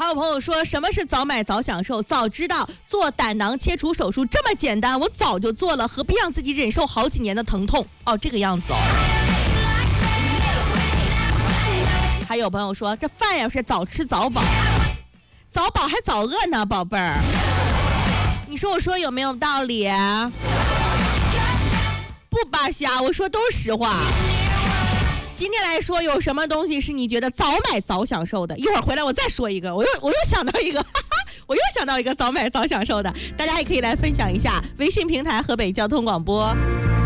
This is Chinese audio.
有朋友说，什么是早买早享受？早知道做胆囊切除手术这么简单，我早就做了，何必让自己忍受好几年的疼痛？哦，这个样子哦。还有朋友说，这饭呀是早吃早饱，早饱还早饿呢，宝贝儿。你说我说有没有道理啊？不扒瞎，我说都是实话。今天来说，有什么东西是你觉得早买早享受的？一会儿回来我再说一个，我又想到一个，我又想到一个早买早享受的，大家也可以来分享一下。微信平台河北交通广播。